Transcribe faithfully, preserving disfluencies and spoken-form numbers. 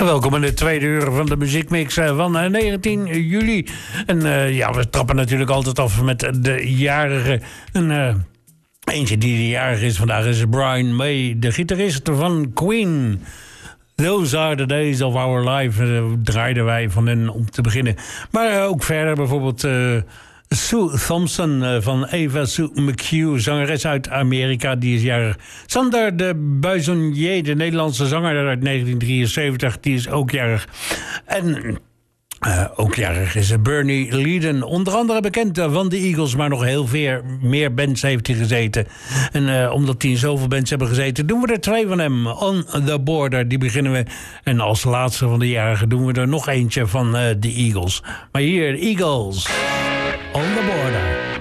Welkom in de tweede uur van de muziekmix van negentien juli. En uh, ja, we trappen natuurlijk altijd af met de jarige. En, uh, eentje die de jarig is vandaag is Brian May, de gitarist van Queen. Those are the days of our life, uh, draaiden wij van hen om te beginnen. Maar uh, ook verder bijvoorbeeld uh, Sue Thompson uh, van Eva Sue McHugh, zangeres uit Amerika, die is jarig. Sander de Buissonnier, de Nederlandse zanger uit negentien drieënzeventig, die is ook jarig. En Uh, ook jarig is Bernie Leadon, onder andere bekend van de Eagles, maar nog heel veel meer bands heeft hij gezeten. En uh, omdat hij in zoveel bands hebben gezeten, doen we er twee van hem. On the Border, die beginnen we. En als laatste van de jarigen doen we er nog eentje van uh, de Eagles. Maar hier, Eagles, On the Border.